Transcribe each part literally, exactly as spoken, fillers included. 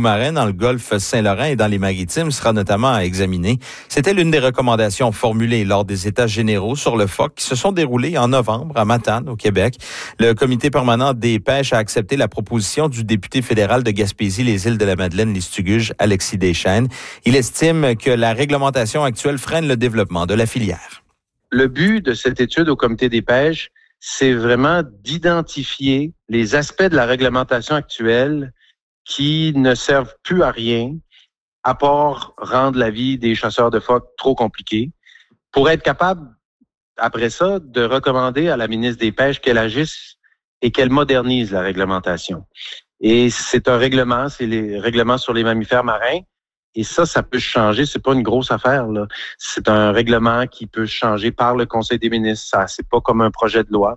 sous-marins dans le golfe Saint-Laurent et dans les Maritimes sera notamment à examiner. C'était l'une des recommandations formulées lors des États généraux sur le phoque qui se sont déroulés en novembre à Matane, au Québec. Le comité permanent des pêches a accepté la proposition du député fédéral de Gaspésie, les îles de la Madeleine, Listuguge, Alexis Deschênes. Il estime que la réglementation actuelle freine le développement de la filière. Le but de cette étude au comité des pêches, c'est vraiment d'identifier les aspects de la réglementation actuelle qui ne servent plus à rien, à part rendre la vie des chasseurs de phoques trop compliquée, pour être capable, après ça, de recommander à la ministre des Pêches qu'elle agisse et qu'elle modernise la réglementation. Et c'est un règlement, c'est les règlements sur les mammifères marins. Et ça, ça peut changer. C'est pas une grosse affaire, là. C'est un règlement qui peut changer par le Conseil des ministres. Ça, c'est pas comme un projet de loi.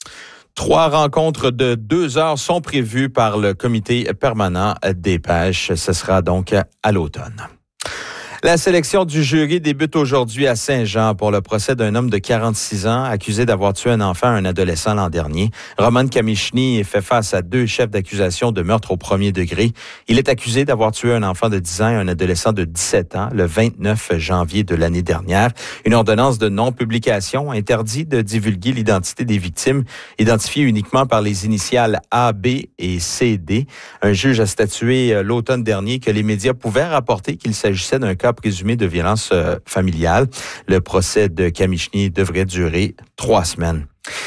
Trois rencontres de deux heures sont prévues par le comité permanent des pêches. Ce sera donc à l'automne. La sélection du jury débute aujourd'hui à Saint-Jean pour le procès d'un homme de quarante-six ans accusé d'avoir tué un enfant, un adolescent l'an dernier. Roman Kamichny fait face à deux chefs d'accusation de meurtre au premier degré. Il est accusé d'avoir tué un enfant de dix ans et un adolescent de dix-sept ans le vingt-neuf janvier de l'année dernière. Une ordonnance de non-publication interdit de divulguer l'identité des victimes, identifiées uniquement par les initiales A, B et C D. Un juge a statué l'automne dernier que les médias pouvaient rapporter qu'il s'agissait d'un cas présumé de violence euh, familiale. Le procès de Kamichny devrait durer trois semaines.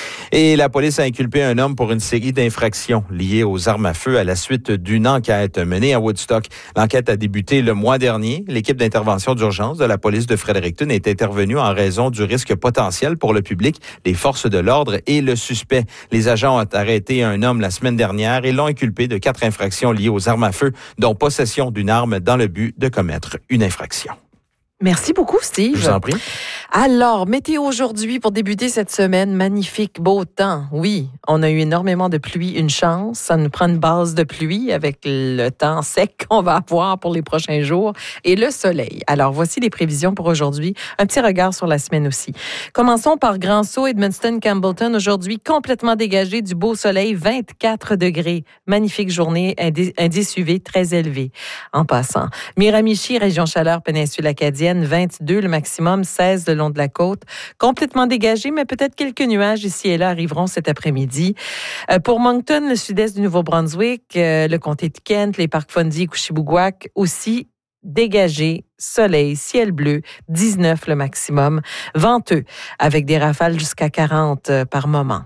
Et la police a inculpé un homme pour une série d'infractions liées aux armes à feu à la suite d'une enquête menée à Woodstock. L'enquête a débuté le mois dernier. L'équipe d'intervention d'urgence de la police de Fredericton est intervenue en raison du risque potentiel pour le public, les forces de l'ordre et le suspect. Les agents ont arrêté un homme la semaine dernière et l'ont inculpé de quatre infractions liées aux armes à feu, dont possession d'une arme dans le but de commettre une infraction. Merci beaucoup, Steve. Je vous en prie. Alors, météo aujourd'hui pour débuter cette semaine. Magnifique, beau temps. Oui, on a eu énormément de pluie, une chance. Ça nous prend une base de pluie avec le temps sec qu'on va avoir pour les prochains jours et le soleil. Alors, voici les prévisions pour aujourd'hui. Un petit regard sur la semaine aussi. Commençons par Grand Sault, Edmundston, Campbellton. Aujourd'hui, complètement dégagé, du beau soleil, vingt-quatre degrés. Magnifique journée, indice U V très élevé en passant. Miramichi, région chaleur, péninsule acadienne, vingt-deux le maximum, seize le long de la côte. Complètement dégagé, mais peut-être quelques nuages ici et là arriveront cet après-midi. Euh, pour Moncton, le sud-est du Nouveau-Brunswick, euh, le comté de Kent, les parcs Fundy, Couchibougouac, aussi dégagé, soleil, ciel bleu, dix-neuf le maximum, venteux, avec des rafales jusqu'à quarante euh, par moment.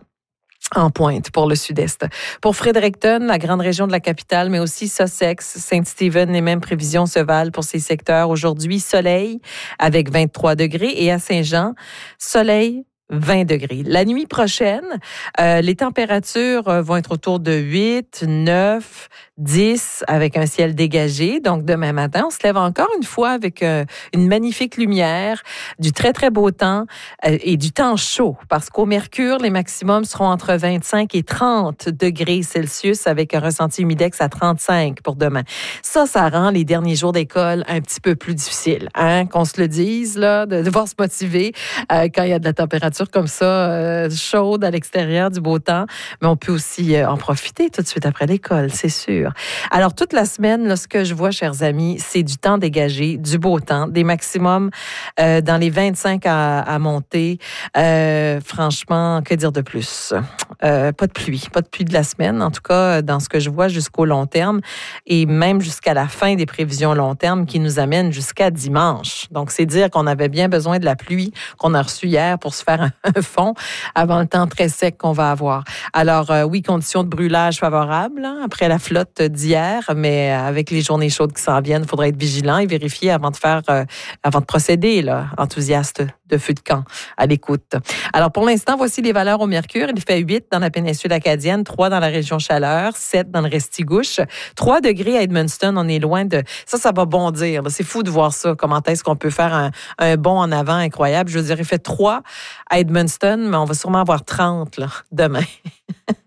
En pointe pour le sud-est. Pour Fredericton, la grande région de la capitale, mais aussi Sussex, Saint-Stephen, les mêmes prévisions se valent pour ces secteurs. Aujourd'hui, soleil avec vingt-trois degrés et à Saint-Jean, soleil, vingt degrés. La nuit prochaine, euh, les températures euh, vont être autour de huit, neuf, dix avec un ciel dégagé. Donc, demain matin, on se lève encore une fois avec euh, une magnifique lumière, du très, très beau temps euh, et du temps chaud. Parce qu'au Mercure, les maximums seront entre vingt-cinq et trente degrés Celsius avec un ressenti humidex à trente-cinq pour demain. Ça, ça rend les derniers jours d'école un petit peu plus difficiles. Hein? Qu'on se le dise, là, de devoir se motiver euh, quand il y a de la température comme ça, euh, chaude à l'extérieur, du beau temps. Mais on peut aussi euh, en profiter tout de suite après l'école, c'est sûr. Alors, toute la semaine, là, ce que je vois, chers amis, c'est du temps dégagé, du beau temps, des maximums euh, dans les vingt-cinq à, à monter. Euh, franchement, que dire de plus? Euh, pas de pluie, pas de pluie de la semaine, en tout cas, dans ce que je vois jusqu'au long terme et même jusqu'à la fin des prévisions long terme qui nous amènent jusqu'à dimanche. Donc, c'est dire qu'on avait bien besoin de la pluie qu'on a reçue hier pour se faire un, un fond avant le temps très sec qu'on va avoir. Alors, euh, oui, conditions de brûlage favorables hein, après la flotte d'hier, mais avec les journées chaudes qui s'en viennent, il faudra être vigilant et vérifier avant de faire, euh, avant de procéder, là, enthousiaste de feu de camp à l'écoute. Alors, pour l'instant, voici les valeurs au mercure. Il fait huit dans la péninsule acadienne, trois dans la région chaleur, sept dans le Restigouche, trois degrés à Edmundston. On est loin de... Ça, ça va bondir. C'est fou de voir ça. Comment est-ce qu'on peut faire un, un bond en avant incroyable? Je veux dire, il fait trois à Edmundston, mais on va sûrement avoir trente là, demain.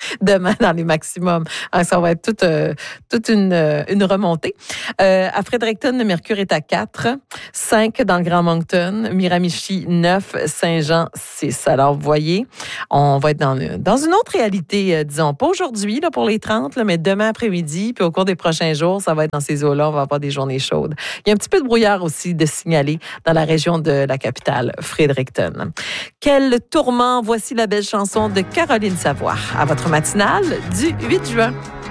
demain dans les maximums. Alors, ça va être toute, euh, toute une, euh, une remontée. Euh, à Fredericton, le mercure est à quatre, cinq dans le Grand Moncton, Miramichi neuf, Saint-Jean six. Alors, vous voyez, on va être dans, dans une autre réalité, euh, disons, pas aujourd'hui là, pour les trente, là, mais demain après-midi, puis au cours des prochains jours, ça va être dans ces eaux-là, on va avoir des journées chaudes. Il y a un petit peu de brouillard aussi de signaler dans la région de la capitale, Fredericton. Quel tourment! Voici la belle chanson de Caroline Savoie. À votre matinale du huit juin.